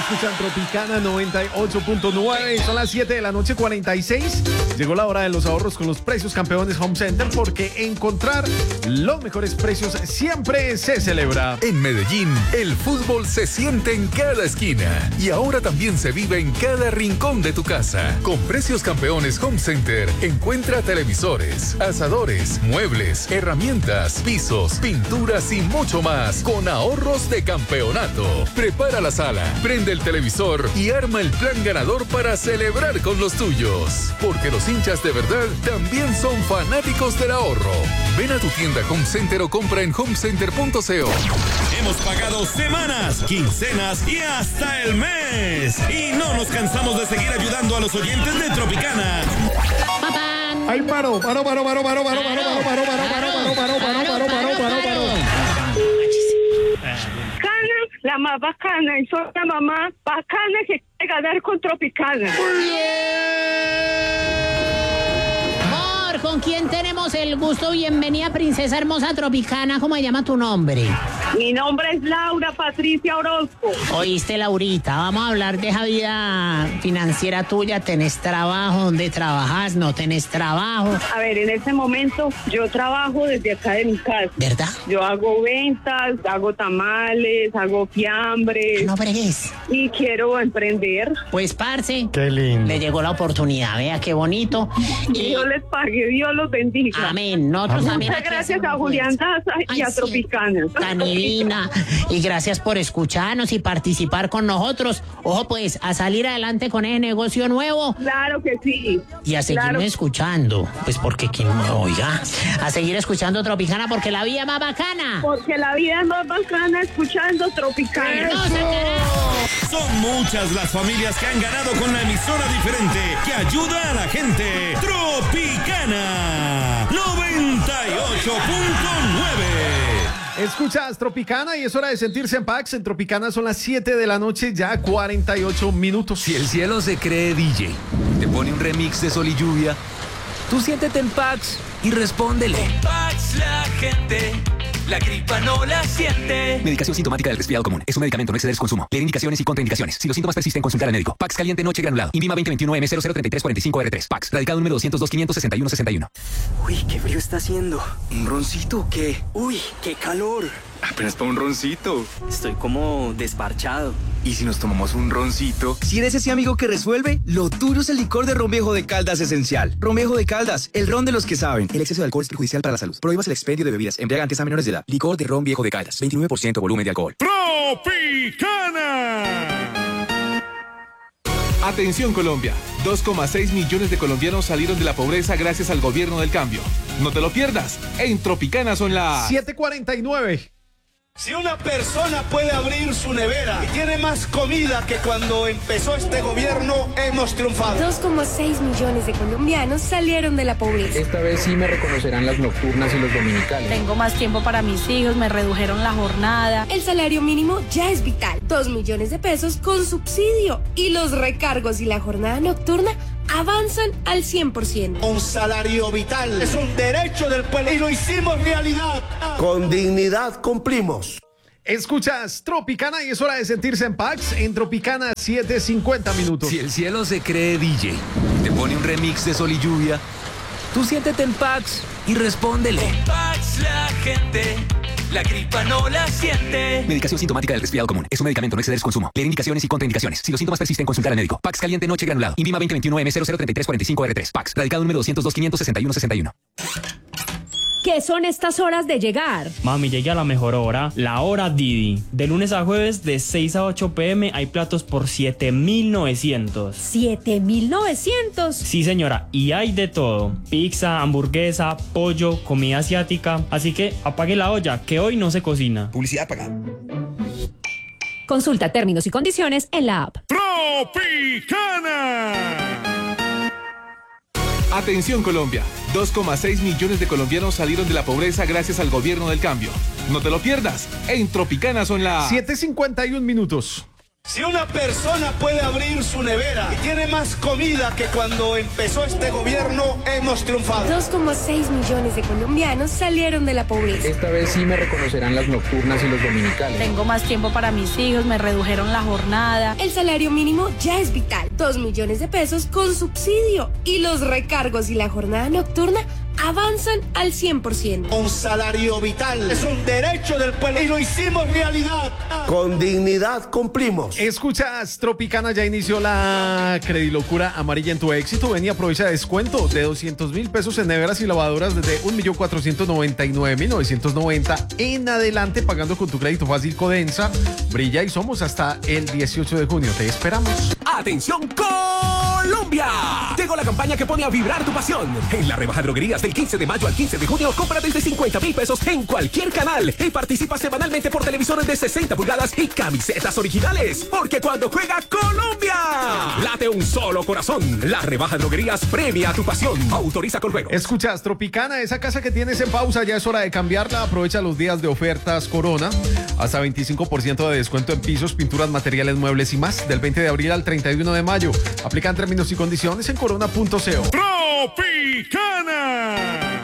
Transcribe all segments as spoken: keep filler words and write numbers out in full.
escuchan Tropicana noventa y ocho punto nueve. Son las siete de la noche, cuarenta y seis. Llegó la hora de los ahorros con los precios campeones Home Center, porque encontrar los mejores precios siempre se celebra. En Medellín, el fútbol se siente en cada esquina y ahora también se vive en cada rincón de tu casa. Con precios campeones Home Center, encuentra televisores, asadores, muebles, herramientas, pisos, pinturas y mucho más con ahorros de campeonato. Prepara la sala, prende el televisor y arma el plan ganador para celebrar con los tuyos. Porque los hinchas de verdad también son fanáticos del ahorro. Ven a tu tienda Home Center o compra en homecenter punto co. Hemos pagado semanas, quincenas y hasta el mes. Y no nos cansamos de seguir ayudando a los oyentes de Tropicana. ¡Ay, paro, paro, paro, paro, paro, paro, paro, paro, paro, paro, paro, paro, paro, paro, paro, paro, paro. Cana, la más bacana, y soy la mamá bacana que quiere ganar con Tropicana. Amor, ¿con quién tenemos el gusto? Bienvenida, princesa hermosa Tropicana. ¿Cómo se llama tu nombre? Mi nombre es Laura Patricia Orozco. Oíste, Laurita, vamos a hablar de esa vida financiera tuya. ¿Tenés trabajo? ¿Dónde trabajas? ¿No tenés trabajo? A ver, en este momento yo trabajo desde acá de mi casa. ¿Verdad? Yo hago ventas, hago tamales, hago fiambres. No bregues. Y quiero emprender. Pues, parce, Qué lindo. le llegó la oportunidad. Vea qué bonito. Y Dios les pague, Dios los bendiga. amén. Nosotros también. Muchas aquí gracias hacemos a Julián fuerza. Daza y Ay, a sí. Tropicana. Tan divina. Y gracias por escucharnos y participar con nosotros. Ojo, pues, a salir adelante con ese negocio nuevo Claro que sí. y a seguirnos Claro. escuchando. Pues porque quien no oiga. A seguir escuchando Tropicana porque la vida es más bacana. Porque la vida es más bacana escuchando Tropicana. ¡No se carajo! Son muchas las familias que han ganado con la emisora diferente que ayuda a la gente. Tropicana noventa y ocho punto nueve. Escuchas Tropicana y es hora de sentirse en Pax. En Tropicana son las siete de la noche, ya cuarenta y ocho minutos. Si el cielo se cree D J, te pone un remix de Sol y Lluvia, tú siéntete en Pax y respóndele. Pax, la gente, la gripa no la siente. Medicación sintomática del resfriado común. Es un medicamento, no exceder su consumo. Leer indicaciones y contraindicaciones. Si los síntomas persisten, consultar al médico. Pax caliente noche granulado. Invima veinte veintiuno M cero cero treinta y tres cuarenta y cinco R tres. Pax. Radicado número doscientos dos, quinientos sesenta y uno, sesenta y uno. Uy, qué frío está haciendo. ¿Un roncito o qué? Uy, qué calor. Apenas para un roncito. Estoy como desparchado. ¿Y si nos tomamos un roncito? Si eres ese amigo que resuelve, lo tuyo es el licor de Ron Viejo de Caldas Esencial. Ron Viejo de Caldas, el ron de los que saben. El exceso de alcohol es perjudicial para la salud. Prohíbas el expendio de bebidas embriagantes a menores de edad. Licor de Ron Viejo de Caldas, veintinueve por ciento volumen de alcohol. Tropicana. Atención Colombia, dos coma seis millones de colombianos salieron de la pobreza gracias al gobierno del cambio. No te lo pierdas, en Tropicana son las siete cuarenta y nueve. Si una persona puede abrir su nevera y tiene más comida que cuando empezó este gobierno, hemos triunfado. dos coma seis millones de colombianos salieron de la pobreza. Esta vez sí me reconocerán las nocturnas y los dominicales. Tengo más tiempo para mis hijos, me redujeron la jornada. El salario mínimo ya es vital. Dos millones de pesos con subsidio. Y los recargos y la jornada nocturna avanzan al cien por ciento. Un salario vital es un derecho del pueblo y lo hicimos realidad. Con dignidad cumplimos. Escuchas Tropicana y es hora de sentirse en Pax. En Tropicana, siete cincuenta minutos. Si el cielo se cree D J, te pone un remix de Sol y Lluvia, tú siéntete en Pax y respóndele. Pax, la gente, la gripa no la siente. Medicación sintomática del resfriado común. Es un medicamento, no exceder su consumo. Leer indicaciones y contraindicaciones. Si los síntomas persisten, consultar al médico. Pax caliente noche granulado. Invima veinte veintiuno M cero cero treinta y tres cuarenta y cinco R tres. Pax. Radicado número doscientos dos, quinientos sesenta y uno, sesenta y uno. ¿Qué son estas horas de llegar? Mami, llegué a la mejor hora, la hora Didi. De lunes a jueves, de seis a ocho pm, hay platos por siete mil novecientos. ¿siete mil novecientos? Sí, señora, y hay de todo. Pizza, hamburguesa, pollo, comida asiática. Así que apague la olla, que hoy no se cocina. Publicidad pagada. Consulta términos y condiciones en la app. Tropicana. Atención Colombia, dos coma seis millones de colombianos salieron de la pobreza gracias al gobierno del cambio. No te lo pierdas, en Tropicana son las siete cincuenta y uno minutos. Si una persona puede abrir su nevera y tiene más comida que cuando empezó este gobierno, hemos triunfado. dos coma seis millones de colombianos salieron de la pobreza. Esta vez sí me reconocerán las nocturnas y los dominicales. Tengo más tiempo para mis hijos, me redujeron la jornada. El salario mínimo ya es vital. dos millones de pesos con subsidio. Y los recargos y la jornada nocturna avanzan al cien por ciento. Un salario vital es un derecho del pueblo y lo hicimos realidad. Con dignidad cumplimos. Escuchas, Tropicana ya inició la Credilocura amarilla en tu éxito. Ven y aprovecha descuento de doscientos mil pesos en neveras y lavadoras desde un millón cuatrocientos noventa y nueve mil novecientos noventa en adelante, pagando con tu crédito fácil Codensa. Brilla y somos hasta el dieciocho de junio. Te esperamos. ¡Atención Colombia! Llegó la campaña que pone a vibrar tu pasión. En la rebaja droguerías del quince de mayo al quince de junio, compra desde cincuenta mil pesos en cualquier canal y participa semanalmente por televisores de sesenta pulgadas y camisetas originales. Porque cuando juega Colombia, late un solo corazón. La rebaja droguerías premia tu pasión. Autoriza con juegos. Escuchas, Tropicana, esa casa que tienes en pausa ya es hora de cambiarla. Aprovecha los días de ofertas Corona. Hasta veinticinco por ciento de descuento en pisos, pinturas, materiales, muebles y más. Del veinte de abril al treinta y uno de mayo. Aplican términos y condiciones en corona punto co. Tropicana.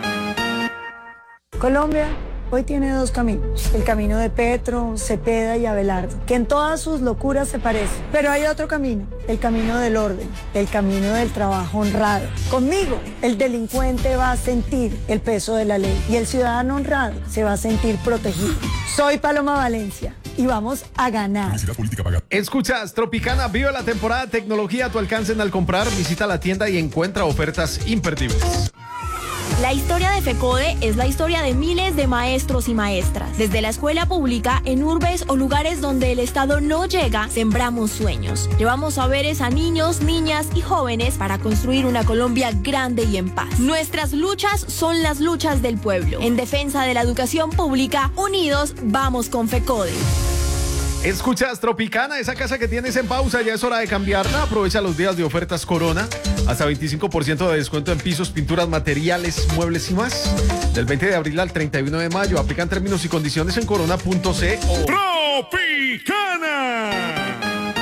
Colombia hoy tiene dos caminos, el camino de Petro, Cepeda y Abelardo, que en todas sus locuras se parecen, pero hay otro camino, el camino del orden, el camino del trabajo honrado. Conmigo, el delincuente va a sentir el peso de la ley y el ciudadano honrado se va a sentir protegido. Soy Paloma Valencia y vamos a ganar. Escuchas, Tropicana, vive la temporada de tecnología a tu alcance en Al Comprar. Visita la tienda y encuentra ofertas imperdibles. La historia de FECODE es la historia de miles de maestros y maestras. Desde la escuela pública, en urbes o lugares donde el Estado no llega, sembramos sueños. Llevamos saberes a niños, niñas y jóvenes para construir una Colombia grande y en paz. Nuestras luchas son las luchas del pueblo. En defensa de la educación pública, unidos vamos con FECODE. Escuchas, Tropicana, esa casa que tienes en pausa ya es hora de cambiarla. Aprovecha los días de ofertas Corona. Hasta veinticinco por ciento de descuento en pisos, pinturas, materiales, muebles y más. Del veinte de abril al treinta y uno de mayo. Aplican términos y condiciones en corona punto co. Tropicana.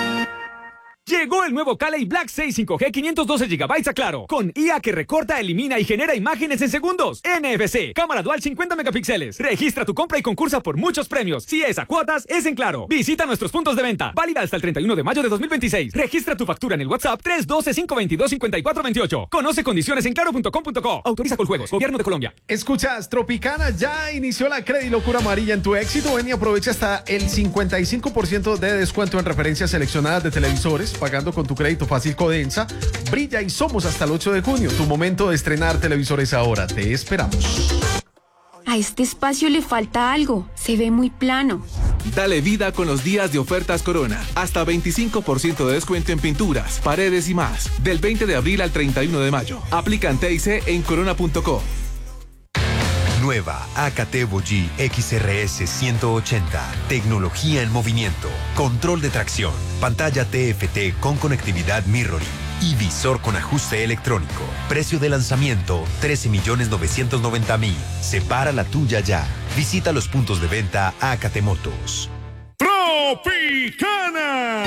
Llegó el nuevo Cali Black seis cinco G quinientos doce gigabytes a Claro, con I A que recorta, elimina y genera imágenes en segundos. N F C, cámara dual cincuenta megapíxeles. Registra tu compra y concursa por muchos premios. Si es a cuotas, es en Claro. Visita nuestros puntos de venta. Válida hasta el treinta y uno de mayo de dos mil veintiséis. Registra tu factura en el WhatsApp tres uno dos, cinco dos dos, cinco cuatro dos ocho. Conoce condiciones en claro punto com punto co. Autoriza con juegos. Gobierno de Colombia. Escuchas, Tropicana, ya inició la Credilocura amarilla en tu éxito. Ven y aprovecha hasta el cincuenta y cinco por ciento de descuento en referencias seleccionadas de televisores, pagando con tu crédito fácil Codensa. Brilla y somos hasta el ocho de junio. Tu momento de estrenar televisores ahora. Te esperamos. A este espacio le falta algo. Se ve muy plano. Dale vida con los días de ofertas Corona. Hasta veinticinco por ciento de descuento en pinturas, paredes y más. Del veinte de abril al treinta y uno de mayo. Aplican T I C en corona punto co. Nueva A K T Vogie X R S ciento ochenta. Tecnología en movimiento. Control de tracción. Pantalla T F T con conectividad mirroring. Y visor con ajuste electrónico. Precio de lanzamiento trece millones novecientos noventa mil. Separa la tuya ya. Visita los puntos de venta A K T Motos. Tropicana.